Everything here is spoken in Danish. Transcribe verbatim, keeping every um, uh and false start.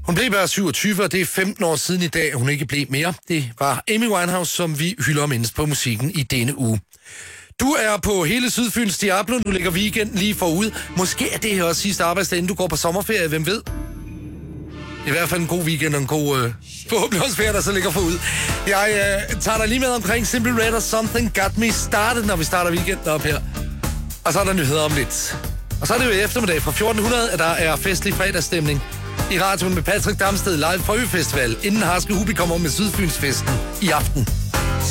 Hun blev bare syvogtyve, og det er femten år siden i dag, at hun ikke blev mere. Det var Amy Winehouse, som vi hylder mindst på musikken i denne uge. Du er på hele Sydfyns Diablo. Nu ligger weekenden lige forud. Måske er det her også sidste arbejdsdag, inden du går på sommerferie. Hvem ved? I hvert fald en god weekend og en god øh, forhåbentlig også ferie, der så ligger forud. Jeg øh, tager dig lige med omkring Simply Red og Something Got Me Started, når vi starter weekenden op her. Og så er der nyheder om lidt. Og så er det jo i eftermiddag fra fjorten hundrede, at der er festlig fredagsstemning i radioen med Patrick Damsted live fra Øfestival, inden Harske Hubi kommer med Sydfynsfesten i aften.